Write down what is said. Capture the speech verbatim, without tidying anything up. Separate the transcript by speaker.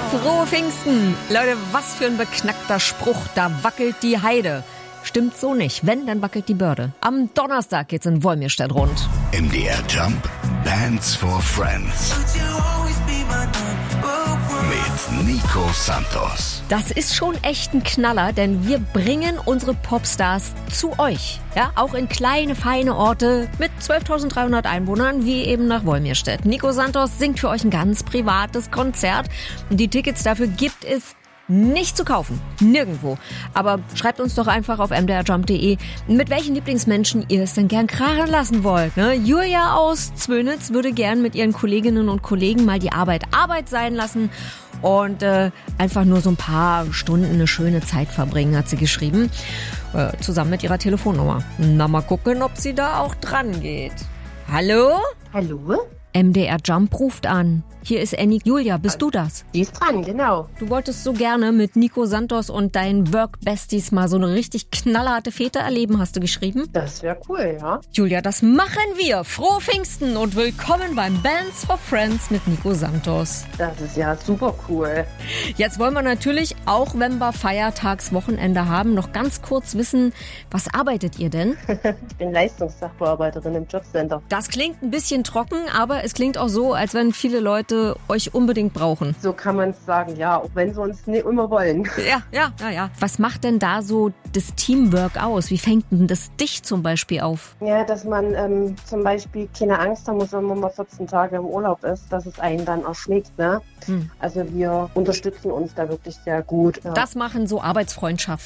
Speaker 1: Frohe Pfingsten! Leute, was für ein beknackter Spruch, da wackelt die Heide. Stimmt so nicht. Wenn, dann wackelt die Börde. Am Donnerstag geht's in Wolmirstedt rund.
Speaker 2: M D R Jump, Bands for Friends. Mit Nico Santos.
Speaker 1: Das ist schon echt ein Knaller, denn wir bringen unsere Popstars zu euch. Ja, auch in kleine, feine Orte mit zwölftausenddreihundert Einwohnern, wie eben nach Wolmirstedt. Nico Santos singt für euch ein ganz privates Konzert. Und die Tickets dafür gibt es nicht zu kaufen. Nirgendwo. Aber schreibt uns doch einfach auf m d r jump punkt d e, mit welchen Lieblingsmenschen ihr es denn gern krachen lassen wollt. Ne? Julia aus Zwönitz würde gern mit ihren Kolleginnen und Kollegen mal die Arbeit Arbeit sein lassen und äh, einfach nur so ein paar Stunden eine schöne Zeit verbringen, hat sie geschrieben. Äh, zusammen mit ihrer Telefonnummer. Na, mal gucken, ob sie da auch dran geht. Hallo?
Speaker 3: Hallo?
Speaker 1: M D R Jump ruft an. Hier ist Annie. Julia, bist du das?
Speaker 3: Die ist dran, genau.
Speaker 1: Du wolltest so gerne mit Nico Santos und deinen Work-Besties mal so eine richtig knallharte Fete erleben, hast du geschrieben?
Speaker 3: Das wäre cool, ja.
Speaker 1: Julia, das machen wir. Frohe Pfingsten und willkommen beim Bands for Friends mit Nico Santos.
Speaker 3: Das ist ja super cool.
Speaker 1: Jetzt wollen wir natürlich, auch wenn wir Feiertagswochenende haben, noch ganz kurz wissen, was arbeitet ihr denn?
Speaker 3: Ich bin Leistungssachbearbeiterin im Jobcenter.
Speaker 1: Das klingt ein bisschen trocken, aber es klingt auch so, als wenn viele Leute euch unbedingt brauchen.
Speaker 3: So kann man es sagen, ja, auch wenn sie uns nicht immer wollen.
Speaker 1: Ja, ja, ja, ja. Was macht denn da so das Teamwork aus? Wie fängt denn das dich zum Beispiel auf?
Speaker 3: Ja, dass man ähm, zum Beispiel keine Angst haben muss, wenn man mal vierzehn Tage im Urlaub ist, dass es einen dann erschlägt, ne? Hm. Also wir unterstützen uns da wirklich sehr gut. Ja.
Speaker 1: Das machen so Arbeitsfreundschaften.